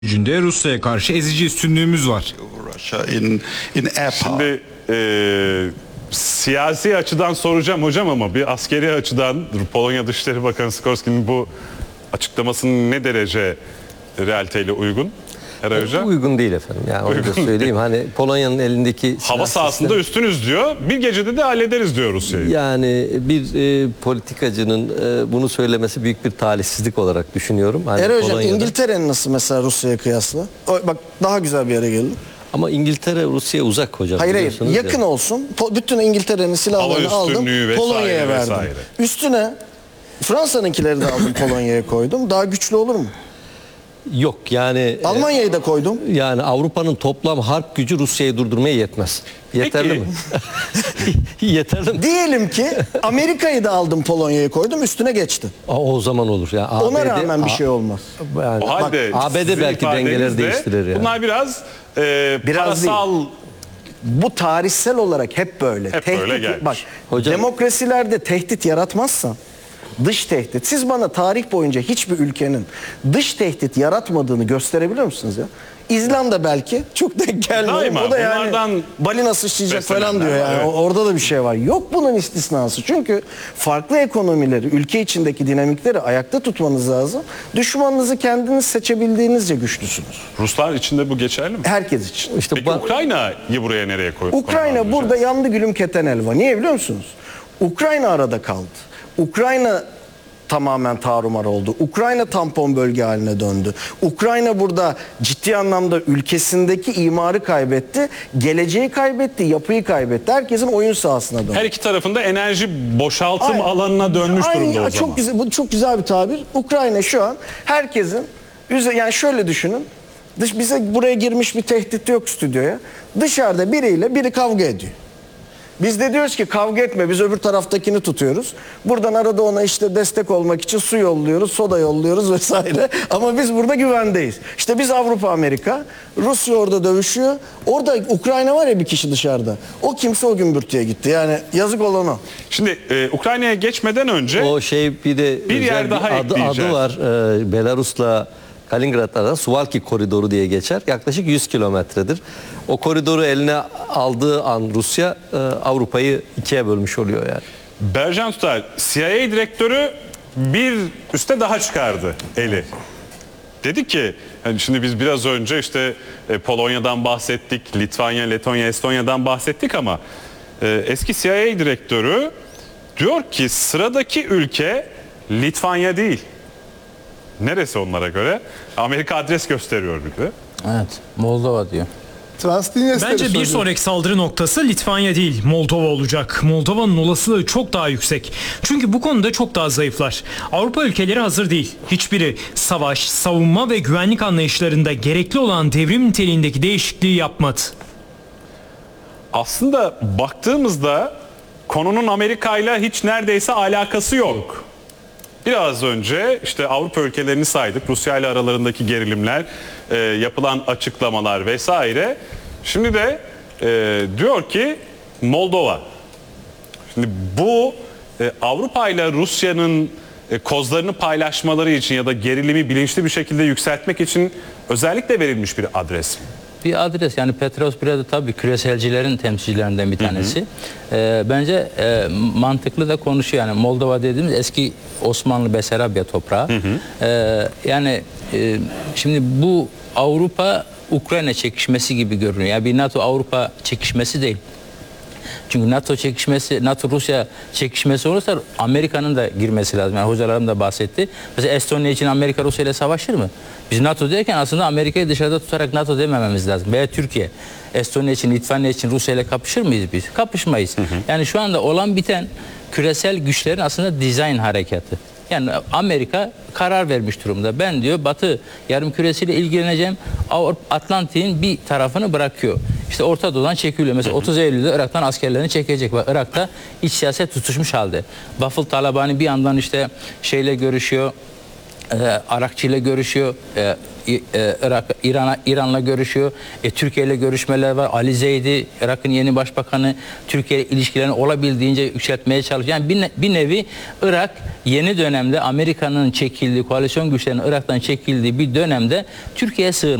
gücünde Rusya'ya karşı ezici üstünlüğümüz var. Şimdi siyasi açıdan soracağım hocam ama bir askeri açıdan Polonya Dışişleri Bakanı Sikorski'nin bu açıklamasının ne derece realiteyle uygun? Eray Hocam? Uygun değil efendim. Yani onu da söyleyeyim. Hani Polonya'nın elindeki hava sahasında sistemi, üstünüz diyor. Bir gecede de hallederiz diyor Rusya'yı. yani bir politikacının bunu söylemesi büyük bir talihsizlik olarak düşünüyorum. Hani Eray Hocam, Polonya'da. İngiltere'nin nasıl mesela Rusya'ya kıyasla? Bak daha güzel bir yere geldim. Ama İngiltere Rusya'ya uzak hocam. Hayır biliyorsunuz yakın ya. olsun. Bütün İngiltere'nin silahlarını Hava aldım. üstünlüğü vesaire, Polonya'ya verdim. vesaire. Üstüne Fransa'nınkileri de aldım Polonya'ya koydum. Daha güçlü olur mu? Yok yani Almanya'yı da koydum. yani Avrupa'nın toplam harp gücü Rusya'yı durdurmaya yetmez. Yeterli Peki. mi? Yeterli mi? Diyelim ki Amerika'yı da aldım Polonya'ya koydum. Üstüne geçti. O zaman olur. Yani Ona ABD rağmen bir şey olmaz. Yani, O halde ABD sizin belki dengeleri ifadenizde değiştirir yani. bunlar biraz, Biraz parasal. Bu tarihsel olarak hep böyle. Hep böyle gelmiş. Bak, Hocam- demokrasilerde tehdit yaratmazsan, dış tehdit. Siz bana tarih boyunca hiçbir ülkenin dış tehdit yaratmadığını gösterebilir misiniz ya? İzlanda belki çok denk gelmiyor. Daima O da yani bunlardan balina sıçrayacak falan beslenenler diyor var, yani. evet. Orada da bir şey var. Yok bunun istisnası. Çünkü farklı ekonomileri, ülke içindeki dinamikleri ayakta tutmanız lazım. Düşmanınızı kendiniz seçebildiğinizce güçlüsünüz. Ruslar için de bu geçerli mi? Herkes için. İşte Peki Ukrayna'yı buraya nereye koyuyoruz? Ukrayna burada yandı gülüm keten elva. Niye biliyor musunuz? Ukrayna arada kaldı. Ukrayna tamamen tarumar oldu. Ukrayna tampon bölge haline döndü. Ukrayna burada ciddi anlamda ülkesindeki imarı kaybetti. Geleceği kaybetti, yapıyı kaybetti. Herkesin oyun sahasına döndü. Her iki tarafında enerji boşaltım Aynen. alanına dönmüş Aynen durumda ya, o çok zaman. güzel, bu çok güzel bir tabir. Ukrayna şu an herkesin yani şöyle düşünün. Bize buraya girmiş bir tehdit yok stüdyoya. Dışarıda biriyle biri kavga ediyor. Biz de diyoruz ki kavga etme, biz öbür taraftakini tutuyoruz. Buradan arada ona işte destek olmak için su yolluyoruz, soda yolluyoruz vesaire. Ama biz burada güvendeyiz. İşte biz Avrupa, Amerika, Rusya orada dövüşüyor. Orada Ukrayna var ya bir kişi dışarıda. O kimse o gümbürtüye gitti. Yani yazık olan o. Şimdi Ukrayna'ya geçmeden önce o şey bir de bir özel yer daha ekleyeceğiz. adı var. Belarus'la Kaliningrad arasında Suwalki koridoru diye geçer. Yaklaşık 100 kilometredir. O koridoru eline aldığı an Rusya Avrupa'yı ikiye bölmüş oluyor yani. Berjan Tutar, CIA direktörü bir üste daha çıkardı eli. Dedi ki, hani şimdi biz biraz önce işte Polonya'dan bahsettik, Litvanya, Letonya, Estonya'dan bahsettik ama eski CIA direktörü diyor ki sıradaki ülke Litvanya değil. Neresi onlara göre? Amerika adres gösteriyor bir de. Evet, Moldova diyor. Bence bir sonraki saldırı noktası Litvanya değil, Moldova olacak. Moldova'nın olasılığı çok daha yüksek. Çünkü bu konuda çok daha zayıflar. Avrupa ülkeleri hazır değil. Hiçbiri savaş, savunma ve güvenlik anlayışlarında gerekli olan devrim niteliğindeki değişikliği yapmadı. Aslında baktığımızda konunun Amerika ile hiç neredeyse alakası yok. Biraz önce işte Avrupa ülkelerini saydık. Rusya ile aralarındaki gerilimler, yapılan açıklamalar vesaire. Şimdi de diyor ki Moldova. Şimdi bu Avrupa ile Rusya'nın kozlarını paylaşmaları için ya da gerilimi bilinçli bir şekilde yükseltmek için özellikle verilmiş bir adres mi? Bir adres, yani Petros biraz tabii küreselcilerin temsilcilerinden bir tanesi. Bence mantıklı da konuşuyor. Yani Moldova dediğimiz eski Osmanlı Besarabya toprağı. Yani şimdi bu Avrupa-Ukrayna çekişmesi gibi görünüyor. Yani bir NATO-Avrupa çekişmesi değil. Çünkü NATO çekişmesi, NATO-Rusya çekişmesi olursa Amerika'nın da girmesi lazım. Yani hocalarım da bahsetti. Mesela Estonya için Amerika Rusya ile savaşır mı? Biz NATO derken aslında Amerika'yı dışarıda tutarak NATO demememiz lazım. Veya Türkiye, Estonya için, Litvanya için Rusya ile kapışır mıyız biz? Kapışmayız. Yani şu anda olan biten küresel güçlerin aslında dizayn harekatı. Yani Amerika karar vermiş durumda. Ben diyor Batı yarımküresiyle ilgileneceğim. Atlantik'in bir tarafını bırakıyor. İşte Orta Doğu'dan çekiliyor. Mesela 30 Eylül'de Irak'tan askerlerini çekecek. Ve Irak'ta iç siyaset tutuşmuş halde. Bafıl Talabani bir yandan işte şeyle görüşüyor. Arakçı ile görüşüyor. İran'la görüşüyor. Türkiye ile görüşmeler var. Ali Zeydi, Irak'ın yeni başbakanı, Türkiye ile ilişkilerini olabildiğince yükseltmeye çalışıyor. Yani bir nevi Irak yeni dönemde Amerika'nın çekildiği, koalisyon güçlerinin Irak'tan çekildiği bir dönemde Türkiye'ye sığınıyor.